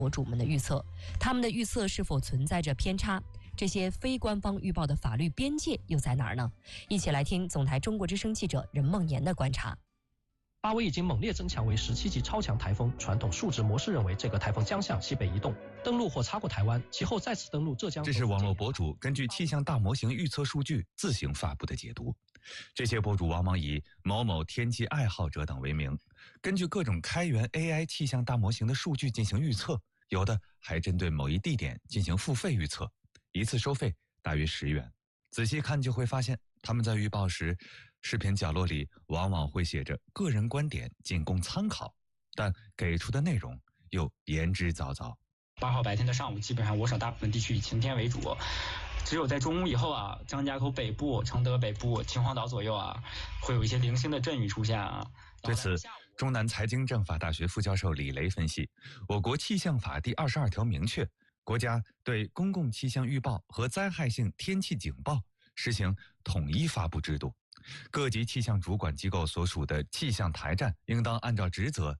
博主们的预测，他们的预测是否存在着偏差？这些非官方预报的法律边界又在哪儿呢？一起来听总台中国之声记者任梦妍的观察。 巴威已经猛烈增强为17级超强台风，传统数值模式认为这个台风将向西北移动，登陆或擦过台湾，其后再次登陆浙江。 这是网络博主根据气象大模型预测数据自行发布的解读。这些博主往往以某某天气爱好者等为名，根据各种开源 AI 气象大模型的数据进行预测，有的还针对某一地点进行付费预测，一次收费大约10元。仔细看就会发现，他们在预报时，视频角落里往往会写着个人观点仅供参考，但给出的内容又言之凿凿。 8号白天的上午，基本上我省大部分地区以晴天为主，只有在中午以后啊，张家口北部、承德北部、秦皇岛左右啊，会有一些零星的阵雨出现啊。 对此，中南财经政法大学副教授李雷分析，我国气象法第22条明确，国家对公共气象预报和灾害性天气警报实行统一发布制度，各级气象主管机构所属的气象台站应当按照职责